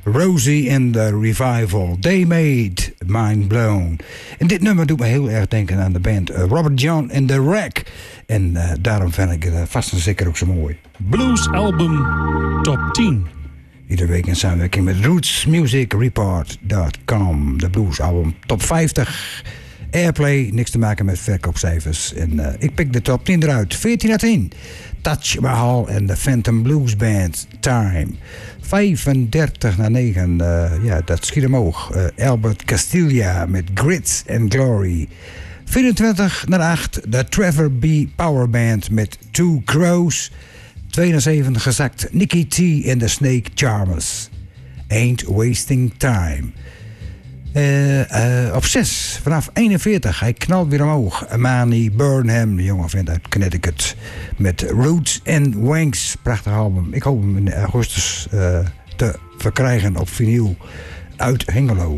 Rosie and the Revival. They made Mind Blown. En dit nummer doet me heel erg denken aan de band Robert John and the Wreck. En daarom vind ik het vast en zeker ook zo mooi. Blues Album Top 10. Iedere week in samenwerking met rootsmusicreport.com. De Blues Album Top 50. Airplay, niks te maken met verkoopcijfers. En ik pik de top 10 eruit. 14 uit 10. Taj Mahal en de Phantom Blues Band. Time. 35 naar 9. Ja, dat schiet omhoog. Albert Castilla met Grits and Glory. 24 naar 8. De Trevor B. Power Band met Two Crows. 72 gezakt. Nicky T en de Snake Charmers. Ain't Wasting Time. Op 6, vanaf 41, hij knalt weer omhoog. Amani Burnham, de jonge vent uit Connecticut. Met Roots and Wanks, prachtig album. Ik hoop hem in augustus te verkrijgen op vinyl uit Hengelo.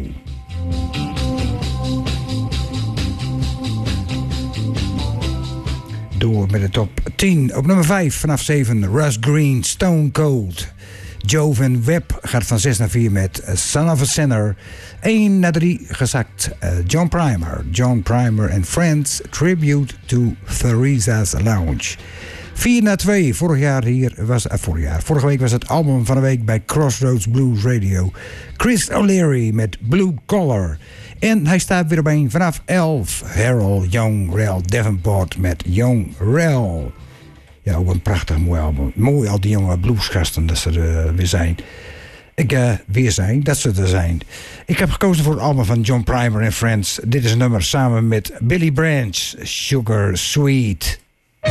Door met de top 10. Op nummer 5, vanaf 7, Russ Green, Stone Cold. Jovan Webb gaat van 6 naar 4 met Son of a Sinner. 1 naar 3 gezakt. John Primer and Friends. Tribute to Theresa's Lounge. 4 naar 2. Vorige week was het album van de week bij Crossroads Blues Radio. Chris O'Leary met Blue Collar. En hij staat weer op 1 vanaf 11. Harold Young Rel Davenport met Young Rel. Ja, ook een prachtig mooi album. Mooi al die jonge bluesgasten dat ze er weer zijn. Dat ze er zijn. Ik heb gekozen voor het album van John Primer and Friends. Dit is een nummer samen met Billy Branch, Sugar Sweet.